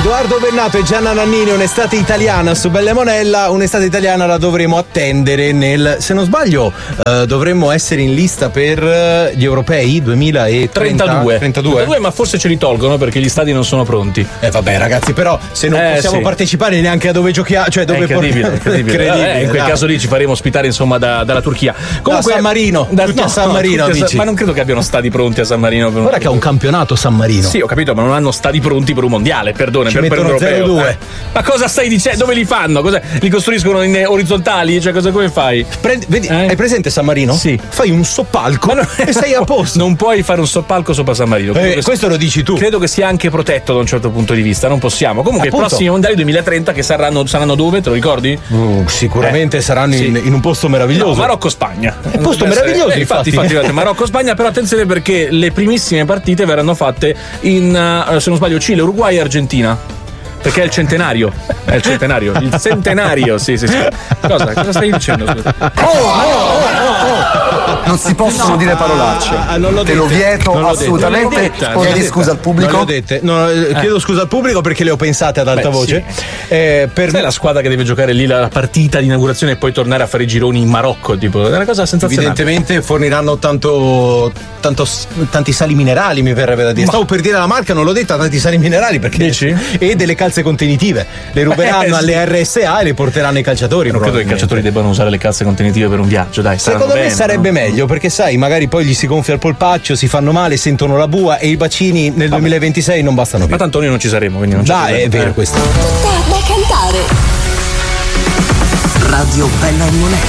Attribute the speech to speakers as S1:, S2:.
S1: Edoardo Bennato e Gianna Nannini, un'estate italiana su Belle Monella. Un'estate italiana la dovremo attendere se non sbaglio, dovremmo essere in lista per gli europei 2032,
S2: ma forse ce li tolgono perché gli stadi non sono pronti.
S1: Vabbè ragazzi, però se non possiamo partecipare neanche a dove giochiamo, cioè dove
S2: incredibile. In quel caso lì ci faremo ospitare insomma dalla Turchia. Comunque
S1: da San Marino, a San Marino, amici.
S2: Ma non credo che abbiano stadi pronti a San Marino.
S1: Guarda che ha un campionato San Marino.
S2: Sì, ho capito, ma non hanno stadi pronti per un mondiale, perdone, per un europeo.
S1: 0-2.
S2: Ma cosa stai dicendo? Dove li fanno? Li costruiscono in orizzontali? Cioè, come fai?
S1: Vedi, hai presente San Marino?
S2: Sì.
S1: Fai un soppalco e sei a posto.
S2: Non puoi fare un soppalco sopra San Marino.
S1: Questo lo dici tu.
S2: Credo che sia anche protetto da un certo punto di vista, non possiamo. Comunque i prossimi mondiali 2030 che saranno dove? Te lo ricordi?
S1: Sicuramente saranno in un posto meraviglioso.
S2: No, Marocco-Spagna.
S1: Un posto meraviglioso,
S2: infatti Marocco-Spagna, però attenzione perché le primissime partite verranno fatte in, se non sbaglio, Cile, Uruguay e Argentina. Perché è il centenario. Il centenario, sì. Cosa stai dicendo?
S3: Non si possono dire parolacce. Te lo vieto assolutamente. Chiedi scusa al pubblico.
S1: Non le ho dette. Chiedo scusa al pubblico perché le ho pensate ad alta voce.
S2: Sai la squadra che deve giocare lì la partita di inaugurazione e poi tornare a fare i gironi in Marocco, tipo, è una cosa sensazionale.
S1: Evidentemente forniranno tanti sali minerali, mi verrebbe da dire. Stavo per dire la marca, non l'ho detta, tanti sali minerali perché
S2: dici?
S1: E delle calze contenitive. Le ruberanno alle RSA e le porteranno ai calciatori.
S2: Non credo che i calciatori debbano usare le calze contenitive per un viaggio, dai.
S1: Secondo me sarebbe meglio, perché sai, magari poi gli si gonfia il polpaccio, si fanno male, sentono la bua e i bacini nel 2026 non bastano più.
S2: Ma tanto noi non ci saremo, quindi non
S1: è vero questo.
S4: Da cantare.
S3: Radio Bella Monella.